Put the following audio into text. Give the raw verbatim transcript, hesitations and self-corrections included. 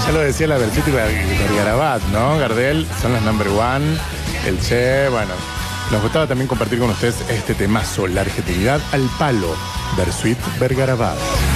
Ya lo decía la Bersuit y Vergarabat, ¿no? Gardel son los number one, el Che, bueno. Nos gustaba también compartir con ustedes este temazo, la argentinidad al palo, Bersuit Vergarabat.